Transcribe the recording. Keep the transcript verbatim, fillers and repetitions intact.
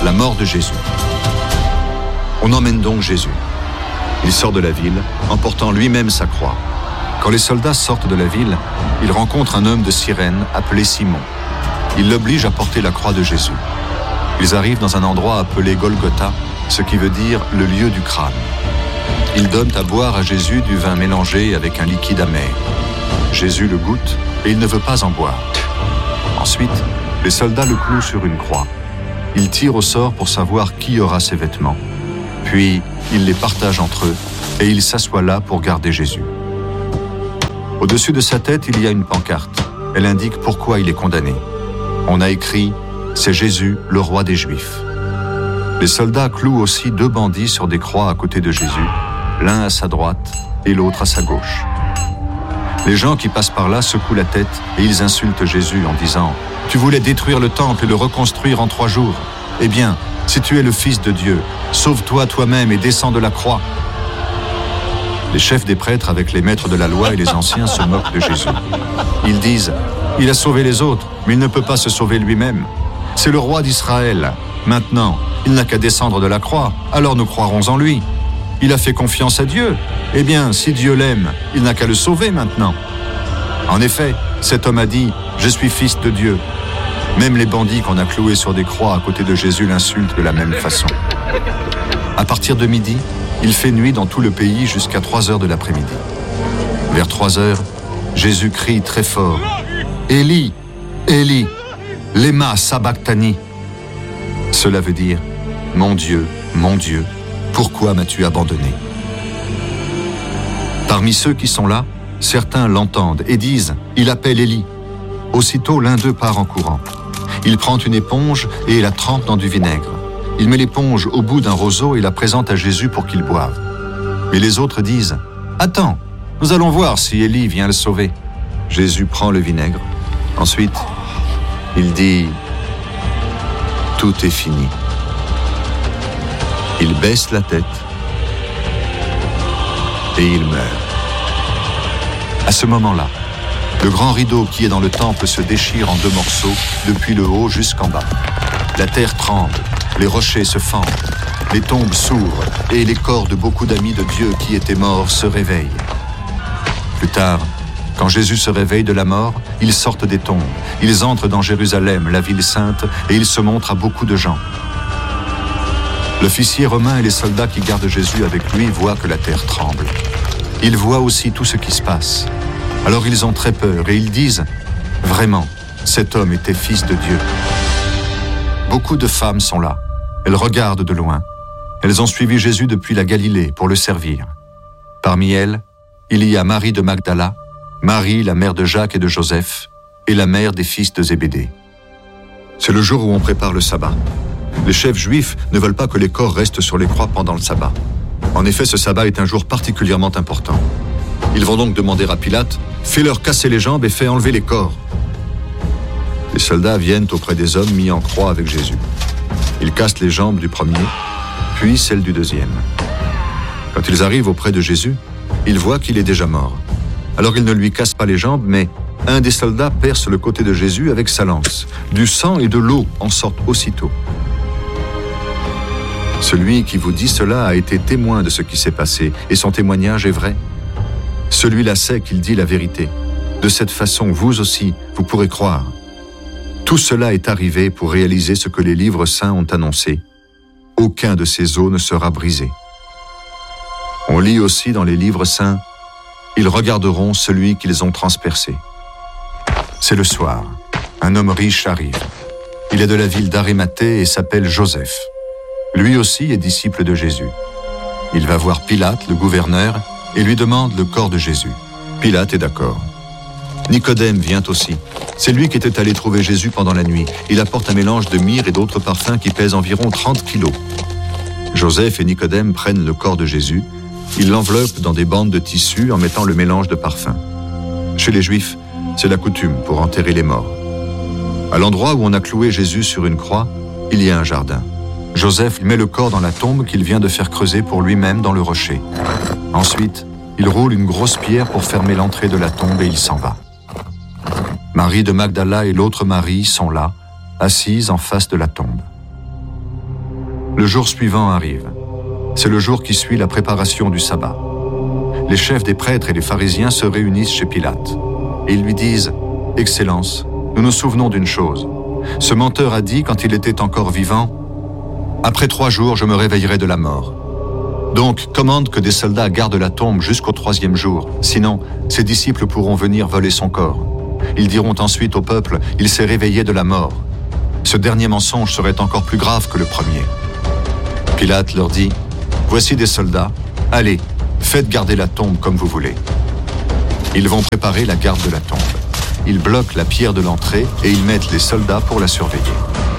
la mort de Jésus. On emmène donc Jésus. Il sort de la ville, emportant lui-même sa croix. Quand les soldats sortent de la ville, ils rencontrent un homme de Cyrène appelé Simon. Ils l'obligent à porter la croix de Jésus. Ils arrivent dans un endroit appelé Golgotha, ce qui veut dire le lieu du crâne. Ils donnent à boire à Jésus du vin mélangé avec un liquide amer. Jésus le goûte et il ne veut pas en boire. Ensuite, les soldats le clouent sur une croix. Ils tirent au sort pour savoir qui aura ses vêtements. Puis, ils les partagent entre eux et il s'assoit là pour garder Jésus. Au-dessus de sa tête, il y a une pancarte. Elle indique pourquoi il est condamné. On a écrit « C'est Jésus, le roi des Juifs ». Les soldats clouent aussi deux bandits sur des croix à côté de Jésus, l'un à sa droite et l'autre à sa gauche. Les gens qui passent par là secouent la tête et ils insultent Jésus en disant « Tu voulais détruire le temple et le reconstruire en trois jours. Eh bien, si tu es le Fils de Dieu, sauve-toi toi-même et descends de la croix. » Les chefs des prêtres avec les maîtres de la loi et les anciens se moquent de Jésus. Ils disent « Il a sauvé les autres, mais il ne peut pas se sauver lui-même. C'est le roi d'Israël. Maintenant, il n'a qu'à descendre de la croix, alors nous croirons en lui. Il a fait confiance à Dieu. Eh bien, si Dieu l'aime, il n'a qu'à le sauver maintenant. » En effet, cet homme a dit « Je suis fils de Dieu ». Même les bandits qu'on a cloués sur des croix à côté de Jésus l'insultent de la même façon. À partir de midi, il fait nuit dans tout le pays jusqu'à trois heures de l'après-midi. Vers trois heures, Jésus crie très fort « Élie, Élie, lema sabachthani » Cela veut dire « Mon Dieu, mon Dieu, pourquoi m'as-tu abandonné ?» Parmi ceux qui sont là, certains l'entendent et disent « Il appelle Élie ». Aussitôt, l'un d'eux part en courant. Il prend une éponge et la trempe dans du vinaigre. Il met l'éponge au bout d'un roseau et la présente à Jésus pour qu'il boive. Mais les autres disent « Attends, nous allons voir si Élie vient le sauver. » Jésus prend le vinaigre. Ensuite, il dit « Tout est fini. » Il baisse la tête et il meurt. À ce moment-là, le grand rideau qui est dans le temple se déchire en deux morceaux, depuis le haut jusqu'en bas. La terre tremble, les rochers se fendent, les tombes s'ouvrent et les corps de beaucoup d'amis de Dieu qui étaient morts se réveillent. Plus tard, quand Jésus se réveille de la mort, ils sortent des tombes, ils entrent dans Jérusalem, la ville sainte, et ils se montrent à beaucoup de gens. L'officier romain et les soldats qui gardent Jésus avec lui voient que la terre tremble. Ils voient aussi tout ce qui se passe. Alors ils ont très peur et ils disent « Vraiment, cet homme était fils de Dieu. » Beaucoup de femmes sont là. Elles regardent de loin. Elles ont suivi Jésus depuis la Galilée pour le servir. Parmi elles, il y a Marie de Magdala, Marie, la mère de Jacques et de Joseph, et la mère des fils de Zébédée. C'est le jour où on prépare le sabbat. Les chefs juifs ne veulent pas que les corps restent sur les croix pendant le sabbat. En effet, ce sabbat est un jour particulièrement important. Ils vont donc demander à Pilate « Fais-leur casser les jambes et fais enlever les corps. » Les soldats viennent auprès des hommes mis en croix avec Jésus. Ils cassent les jambes du premier, puis celles du deuxième. Quand ils arrivent auprès de Jésus, ils voient qu'il est déjà mort. Alors ils ne lui cassent pas les jambes, mais un des soldats perce le côté de Jésus avec sa lance. Du sang et de l'eau en sortent aussitôt. Celui qui vous dit cela a été témoin de ce qui s'est passé, et son témoignage est vrai. Celui-là sait qu'il dit la vérité. De cette façon, vous aussi, vous pourrez croire. Tout cela est arrivé pour réaliser ce que les livres saints ont annoncé. Aucun de ces os ne sera brisé. On lit aussi dans les livres saints, ils regarderont celui qu'ils ont transpercé. C'est le soir. Un homme riche arrive. Il est de la ville d'Arimathée et s'appelle Joseph. Lui aussi est disciple de Jésus. Il va voir Pilate, le gouverneur, et lui demande le corps de Jésus. Pilate est d'accord. Nicodème vient aussi. C'est lui qui était allé trouver Jésus pendant la nuit. Il apporte un mélange de myrrhe et d'autres parfums qui pèsent environ trente kilos. Joseph et Nicodème prennent le corps de Jésus. Ils l'enveloppent dans des bandes de tissu en mettant le mélange de parfums. Chez les Juifs, c'est la coutume pour enterrer les morts. À l'endroit où on a cloué Jésus sur une croix, il y a un jardin. Joseph met le corps dans la tombe qu'il vient de faire creuser pour lui-même dans le rocher. Ensuite, il roule une grosse pierre pour fermer l'entrée de la tombe et il s'en va. Marie de Magdala et l'autre Marie sont là, assises en face de la tombe. Le jour suivant arrive. C'est le jour qui suit la préparation du sabbat. Les chefs des prêtres et les pharisiens se réunissent chez Pilate. Et ils lui disent « Excellence, nous nous souvenons d'une chose. Ce menteur a dit, quand il était encore vivant, « Après trois jours, je me réveillerai de la mort. » Donc, commande que des soldats gardent la tombe jusqu'au troisième jour. Sinon, ses disciples pourront venir voler son corps. Ils diront ensuite au peuple « Il s'est réveillé de la mort ». Ce dernier mensonge serait encore plus grave que le premier. Pilate leur dit « Voici des soldats, allez, faites garder la tombe comme vous voulez. » Ils vont préparer la garde de la tombe. Ils bloquent la pierre de l'entrée et ils mettent les soldats pour la surveiller.